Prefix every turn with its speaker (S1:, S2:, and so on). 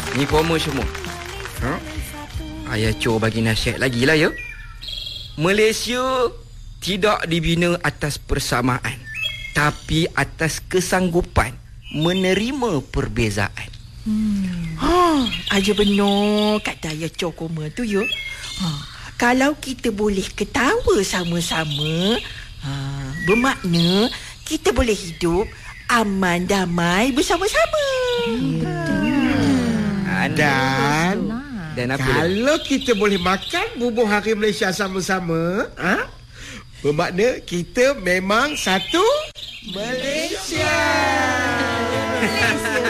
S1: Ni formal semua. Ayah Cho bagi nasihat lagi lah ya. Malaysia tidak dibina atas persamaan, tapi atas kesanggupan menerima perbezaan.
S2: Aja benar kata Ayah Cho Koma tu ya. Kalau kita boleh ketawa sama-sama, bermakna kita boleh hidup aman damai bersama-sama.
S1: Dan apa
S3: kalau kita boleh makan bubur hari Malaysia sama-sama, bermakna kita memang satu Malaysia.